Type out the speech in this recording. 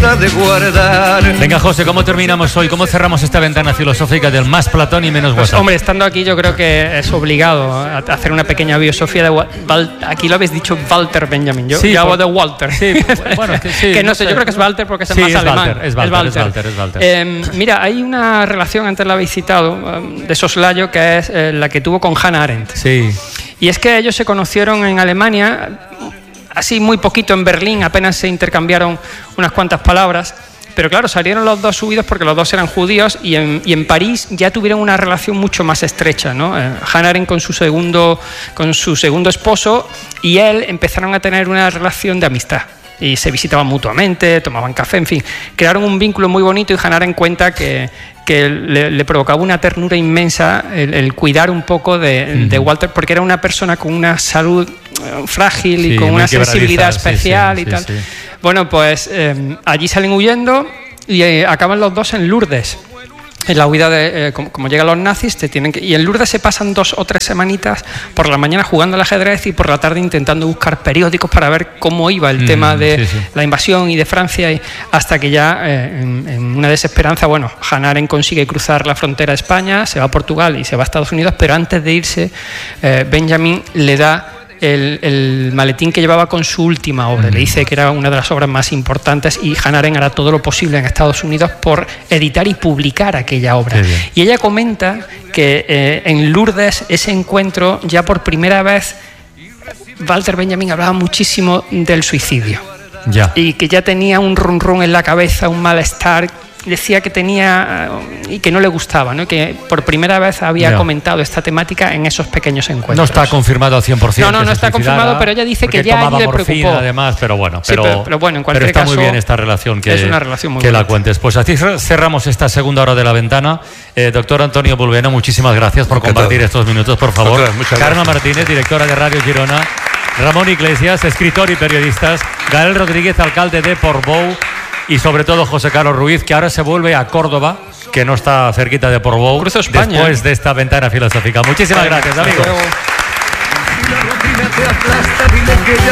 vida de guardar. Venga, José, ¿cómo terminamos hoy? ¿Cómo cerramos esta ventana filosófica del más Platón y menos WhatsApp? Pues, hombre, estando aquí yo creo que es obligado a hacer una pequeña biosofía de aquí lo habéis dicho Walter Benjamin, yo hago de Walter. Sí, bueno, que no sé, yo creo que es Walter porque es más alemán. Es Walter. Mira, hay una relación, antes la habéis citado, de soslayo, que es la que tuvo con Hannah Arendt. Sí. Y es que ellos se conocieron en Alemania, así muy poquito en Berlín, apenas se intercambiaron unas cuantas palabras. Pero claro, salieron los dos subidos porque los dos eran judíos y en París ya tuvieron una relación mucho más estrecha, ¿no? Hannah Arendt con su segundo esposo y él empezaron a tener una relación de amistad. Y se visitaban mutuamente, tomaban café, en fin. Crearon un vínculo muy bonito y Hannah Arendt cuenta que le provocaba una ternura inmensa el cuidar un poco de Walter, porque era una persona con una salud frágil y con una sensibilidad especial y tal. Bueno, pues allí salen huyendo y acaban los dos en Lourdes. En la huida como llegan los nazis, y en Lourdes se pasan 2 o 3 semanitas por la mañana jugando al ajedrez y por la tarde intentando buscar periódicos para ver cómo iba el tema de la invasión y de Francia, y hasta que ya en una desesperanza, bueno, Hannah Arendt consigue cruzar la frontera a España, se va a Portugal y se va a Estados Unidos, pero antes de irse Benjamin le da el maletín que llevaba con su última obra. Le dice que era una de las obras más importantes y Hannah Arendt hará todo lo posible en Estados Unidos por editar y publicar aquella obra. Y ella comenta que en Lourdes, ese encuentro, ya por primera vez Walter Benjamin hablaba muchísimo del suicidio. Y que ya tenía un run run en la cabeza, un malestar. Decía que tenía y que no le gustaba, ¿no? Que por primera vez había comentado esta temática en esos pequeños encuentros. No está confirmado al 100%. No está confirmado, pero ella dice que ya le preocupó. Además, pero bueno, pero en cualquier está caso, muy bien esta relación que, es una relación muy que bonita. la cuentes. Pues así cerramos esta segunda hora de la ventana. Doctor Antonio Bulbena, muchísimas gracias por compartir estos minutos, por favor. Carmen Martínez, directora de Radio Girona. Ramón Iglesias, escritor y periodista. Gael Rodríguez, alcalde de Portbou. Y sobre todo José Carlos Ruiz, que ahora se vuelve a Córdoba, que no está cerquita de Portbou, después de esta ventana filosófica. Muchísimas gracias, amigos.